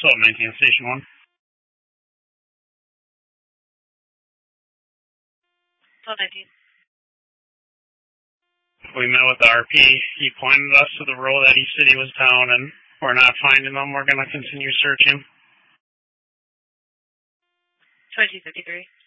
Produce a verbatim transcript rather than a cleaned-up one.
Sub nineteen, Station one. Sub nineteen. We met with the R P. He pointed us to the road that he said he was down, and we're not finding them. We're going to continue searching. twenty-two fifty-three.